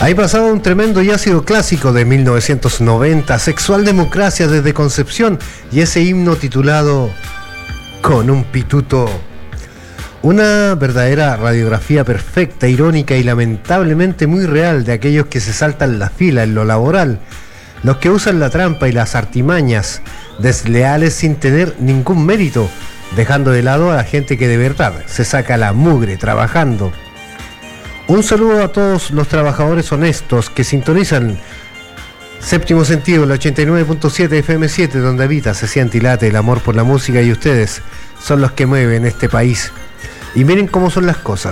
Ahí pasaba un tremendo y ácido clásico de 1990, Sexual Democracia desde Concepción, y ese himno titulado Con un pituto. Una verdadera radiografía perfecta, irónica y lamentablemente muy real de aquellos que se saltan la fila en lo laboral, los que usan la trampa y las artimañas, desleales sin tener ningún mérito, dejando de lado a la gente que de verdad se saca la mugre trabajando. Un saludo a todos los trabajadores honestos que sintonizan Séptimo Sentido, el 89.7 FM7, donde habita, se siente y late el amor por la música, y ustedes son los que mueven este país. Y miren cómo son las cosas.